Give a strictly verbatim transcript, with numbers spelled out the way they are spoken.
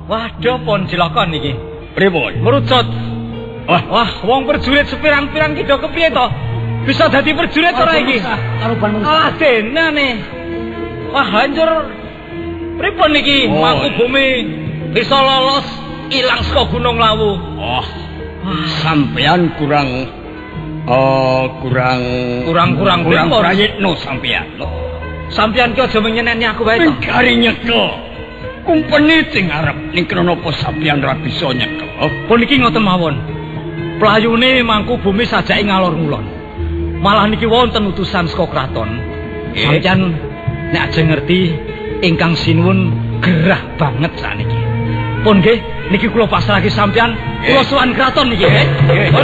Waduh pun cilaka niki. Pripun? Merucut. Wah, wah wong perjurit sepirang-pirang ki do kepiye to? Bisa dadi perjurit ora iki? Karo ban mungsa. Ah, denane. Wah, hancur. Pripun niki? Oh, Mangku bumi bisa lolos ilang saka Gunung Lawu. Oh. Sampean kurang oh kurang kurang-kurang kurang pripun? prayitno sampean. Sampean ki aja menyeneni aku wae to. Gari nyekel. Kumpeni sing arep ning krana apa sampean ra bisa nyekel. Pun iki ngoten mawon. Playune mangku bumi sajake ngalor ngulon. Malah niki wonten utusan saka kraton. Sampeyan nek aja ngerti ingkang sinuwun gerah banget sakniki. Pun nggih niki kula pasrahke sampeyan kula sowan kraton niki nggih.